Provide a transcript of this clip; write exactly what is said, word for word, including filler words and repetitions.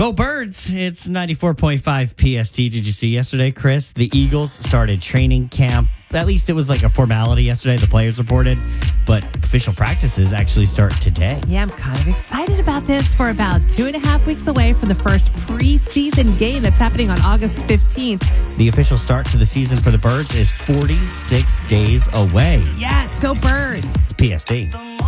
Go Birds. It's ninety-four point five P S T. Did you see yesterday, Chris? The Eagles started training camp. At least it was like a formality yesterday, the players reported. But official practices actually start today. Yeah, I'm kind of excited about this. We're about two and a half weeks away from the first preseason game that's happening on August fifteenth. The official start to the season for the Birds is forty-six days away. Yes, go Birds. It's P S T.